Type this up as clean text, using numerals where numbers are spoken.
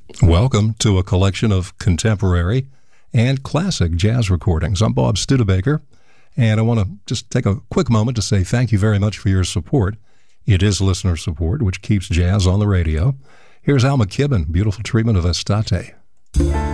Welcome to a collection of contemporary and classic jazz recordings. I'm Bob Studebaker, and I want to just take a quick moment to say thank you very much for your support. It is listener support, which keeps jazz on the radio. Here's Al McKibben, beautiful treatment of Estate.